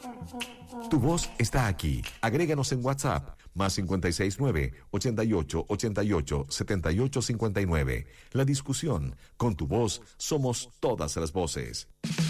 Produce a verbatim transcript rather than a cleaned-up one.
Tu voz está aquí. Agréganos en WhatsApp, más cincuenta y seis nueve, ochenta y ocho, ochenta y ocho, setenta y ocho cincuenta y nueve. La discusión, con tu voz, somos todas las voces.